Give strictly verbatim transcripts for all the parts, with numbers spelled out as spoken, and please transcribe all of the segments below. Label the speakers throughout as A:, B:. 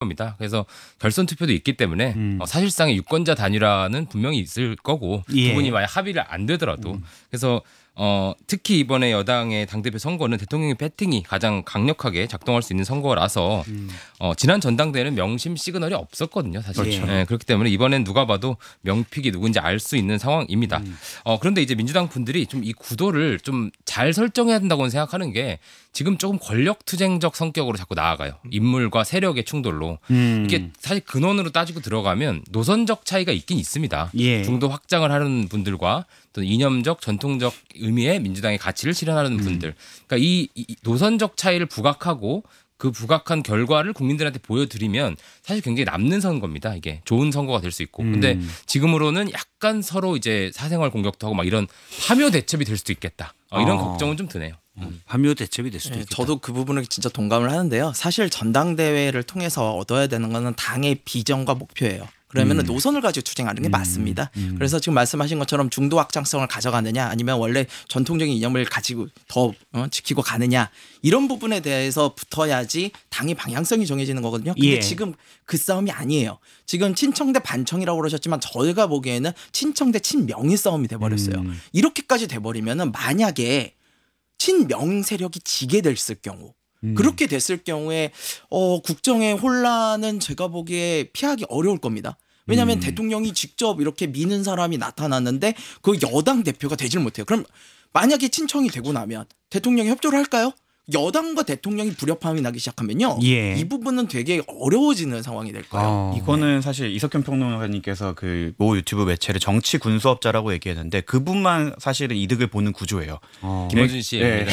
A: 겁니다. 그래서 결선 투표도 있기 때문에
B: 음.
A: 어, 사실상의 유권자 단일화는 분명히 있을 거고
B: 예.
A: 두 분이 만약 합의를 안 되더라도
B: 음.
A: 그래서 어, 특히 이번에 여당의 당대표 선거는 대통령의 배팅이 가장 강력하게 작동할 수 있는 선거라서
B: 음.
A: 어, 지난 전당대회는 명심 시그널이 없었거든요. 사실.
B: 그렇죠.
A: 예, 그렇기 때문에 이번엔 누가 봐도 명픽이 누군지 알 수 있는 상황입니다.
B: 음.
A: 어, 그런데 이제 민주당 분들이 좀 이 구도를 좀 잘 설정해야 된다고 생각하는 게 지금 조금 권력투쟁적 성격으로 자꾸 나아가요. 인물과 세력의 충돌로.
B: 음.
A: 이게 사실 근원으로 따지고 들어가면 노선적 차이가 있긴 있습니다.
B: 예.
A: 중도 확장을 하는 분들과 또 이념적 전통적 의미의 민주당의 가치를 실현하는 분들. 그러니까 이, 이 노선적 차이를 부각하고 그 부각한 결과를 국민들한테 보여드리면 사실 굉장히 남는 선거입니다. 이게 좋은 선거가 될 수 있고. 근데
B: 음.
A: 지금으로는 약간 서로 이제 사생활 공격도 하고 막 이런 파묘 대첩이 될 수도 있겠다. 어, 이런
B: 어.
A: 걱정은 좀 드네요.
B: 파묘 대첩이 될 수도
C: 네,
B: 있겠다.
C: 저도 그 부분에 진짜 동감을 하는데요. 사실 전당대회를 통해서 얻어야 되는 거는 당의 비전과 목표예요. 그러면 은
B: 음.
C: 노선을 가지고 투쟁하는 게
B: 음.
C: 맞습니다.
B: 음.
C: 그래서 지금 말씀하신 것처럼 중도 확장성을 가져가느냐 아니면 원래 전통적인 이념을 가지고 더 어, 지키고 가느냐 이런 부분에 대해서 붙어야지 당의 방향성이 정해지는 거거든요. 근데
B: 예.
C: 지금 그 싸움이 아니에요. 지금 친청 대 반청이라고 그러셨지만 저희가 보기에는 친청 대 친명의 싸움이 돼버렸어요.
B: 음.
C: 이렇게까지 돼버리면 만약에 친명 세력이 지게 됐을 경우
B: 음.
C: 그렇게 됐을 경우에 어, 국정의 혼란은 제가 보기에 피하기 어려울 겁니다. 왜냐하면
B: 음.
C: 대통령이 직접 이렇게 미는 사람이 나타났는데 그 여당 대표가 되질 못해요. 그럼 만약에 친청이 되고 나면 대통령이 협조를 할까요? 여당과 대통령이 불협화음이 나기 시작하면요.
B: 예.
C: 이 부분은 되게 어려워지는 상황이 될 거예요.
B: 어.
D: 이거는 사실 이석현 평론가님께서 그 모 유튜브 매체를 정치 군수업자라고 얘기했는데 그분만 사실은 이득을 보는 구조예요.
B: 어.
A: 김어준 씨입니다.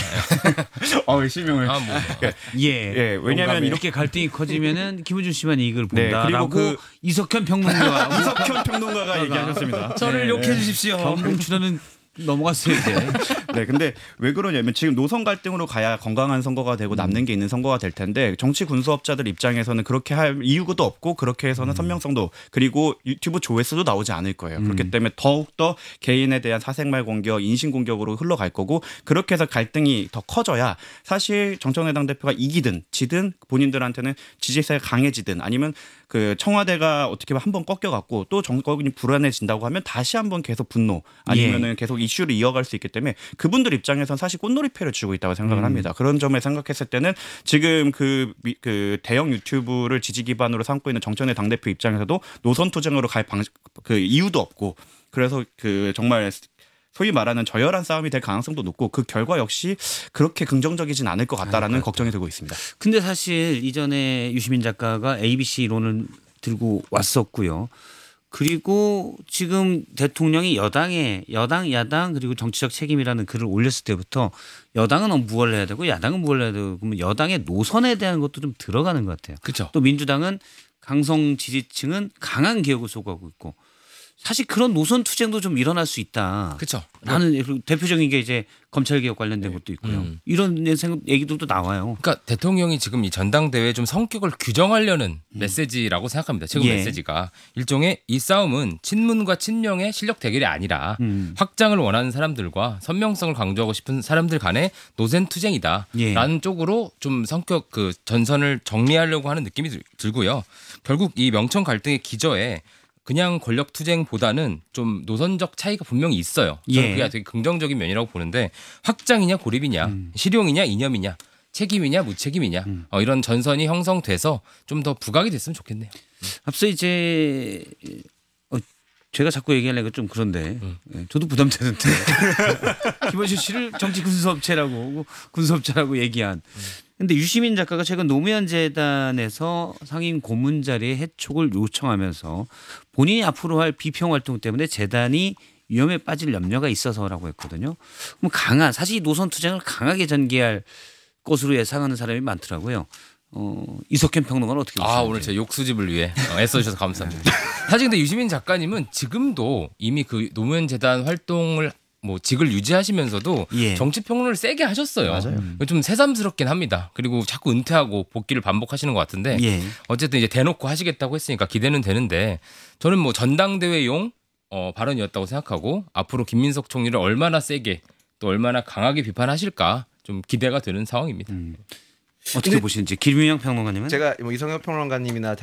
D: 어, 실명을.
A: 아, 뭐.
B: 예.
D: 예, 왜냐하면
B: 이렇게 갈등이 커지면은 김우준 씨만 이익을
D: 네,
B: 본다라고
D: 그리고 그-
B: 이석현 평론가
D: 이석현 평론가가 얘기하셨습니다.
B: 저를
D: 네,
B: 욕해
D: 네.
B: 주십시오. 경북 출연은 넘어갔어요 이제.
D: 네, 근데 왜 그러냐면 지금 노선 갈등으로 가야 건강한 선거가 되고 남는 게 있는 선거가 될 텐데 정치 군수업자들 입장에서는 그렇게 할 이유도 없고 그렇게 해서는 선명성도 그리고 유튜브 조회수도 나오지 않을 거예요. 그렇기 때문에 더욱더 개인에 대한 사생활 공격, 인신 공격으로 흘러갈 거고 그렇게 해서 갈등이 더 커져야 사실 정청래 당대표가 이기든 지든 본인들한테는 지지세가 강해지든 아니면 그 청와대가 어떻게 보면 한번 꺾여갖고 또 정권이 불안해진다고 하면 다시 한번 계속 분노 아니면은 계속 이슈를 이어갈 수 있기 때문에 그분들 입장에서는 사실 꽃놀이패를 쥐고 있다고 생각을
B: 음.
D: 합니다. 그런 점에 생각했을 때는 지금 그, 미- 그 대형 유튜브를 지지 기반으로 삼고 있는 정청래 당대표 입장에서도 노선 투쟁으로 갈 방, 그 이유도 없고 그래서 그 정말 소위 말하는 저열한 싸움이 될 가능성도 높고 그 결과 역시 그렇게 긍정적이진 않을 것 같다라는 걱정이 들고 있습니다.
B: 근데 사실 이전에 유시민 작가가 에이비씨 이론을 들고 왔었고요. 그리고 지금 대통령이 여당에 여당 야당 그리고 정치적 책임이라는 글을 올렸을 때부터 여당은 무엇을 해야 되고 야당은 무엇을 해야 되고 그러면 여당의 노선에 대한 것도 좀 들어가는 것 같아요.
A: 그렇죠.
B: 또 민주당은 강성 지지층은 강한 개혁을 소구하고 있고 사실 그런 노선 투쟁도 좀 일어날 수 있다.
A: 그렇죠.
B: 나는 대표적인 게 이제 검찰 개혁 관련된 것도 있고요.
A: 음.
B: 이런 생각 얘기들도 나와요.
A: 그러니까 대통령이 지금 이 전당대회 좀 성격을 규정하려는 메시지라고 생각합니다. 지금
B: 예.
A: 메시지가 일종의 이 싸움은 친문과 친명의 실력 대결이 아니라
B: 음.
A: 확장을 원하는 사람들과 선명성을 강조하고 싶은 사람들 간의 노선 투쟁이다라는
B: 예.
A: 쪽으로 좀 성격 그 전선을 정리하려고 하는 느낌이 들- 들고요. 결국 이 명청 갈등의 기저에 그냥 권력 투쟁보다는 좀 노선적 차이가 분명히 있어요. 저는
B: 예.
A: 그게 되게 긍정적인 면이라고 보는데 확장이냐 고립이냐
B: 음.
A: 실용이냐 이념이냐 책임이냐 무책임이냐
B: 음.
A: 어, 이런 전선이 형성돼서 좀 더 부각이 됐으면 좋겠네요.
B: 앞서 이제 어, 제가 자꾸 얘기하려니까 좀 그런데
A: 음.
B: 예, 저도 부담되는데 김원준 씨를 정치 군수업체라고 군수업자라고 얘기한. 근데 유시민 작가가 최근 노무현 재단에서 상임 고문 자리의 해촉을 요청하면서 본인이 앞으로 할 비평 활동 때문에 재단이 위험에 빠질 염려가 있어서라고 했거든요. 그럼 강한 사실 이 노선 투쟁을 강하게 전개할 것으로 예상하는 사람이 많더라고요. 어, 이석현 평론가는 어떻게 보시나요?
A: 아 오늘 제 욕수집을 위해 어, 애써주셔서 감사합니다. 사실 근데 유시민 작가님은 지금도 이미 그 노무현 재단 활동을 뭐 직을 유지하시면서도
B: 예.
A: 정치 평론을 세게 하셨어요.
C: 맞아요.
A: 좀 새삼스럽긴 합니다. 그리고 자꾸 은퇴하고 복귀를 반복하시는 것 같은데
B: 예.
A: 어쨌든 이제 대놓고 하시겠다고 했으니까 기대는 되는데 저는 뭐 전당대회용 어, 발언이었다고 생각하고 앞으로 김민석 총리를 얼마나 세게 또 얼마나 강하게 비판하실까 좀 기대가 되는 상황입니다.
B: 음. 어떻게 보시는지 김윤영 평론가님은
E: 제가 뭐 이성혁 평론가님이나